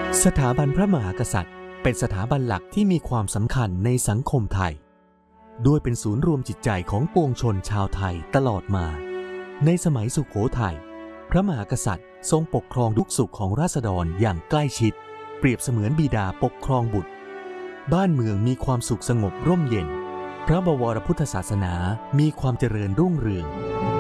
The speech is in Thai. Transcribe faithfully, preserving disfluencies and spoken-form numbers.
สถาบันพระมหากษัตริย์เป็นสถาบันหลักที่มีความสำคัญในสังคมไทยด้วยเป็นศูนย์รวมจิตใจของปวงชนชาวไทยตลอดมาในสมัยสุโขทัยพระมหากษัตริย์ทรงปกครองทุกสุขของราษฎรอย่างใกล้ชิดเปรียบเสมือนบิดาปกครองบุตรบ้านเมืองมีความสุขสงบร่มเย็นพระบวรพุทธศาสนามีความเจริญรุ่งเรือง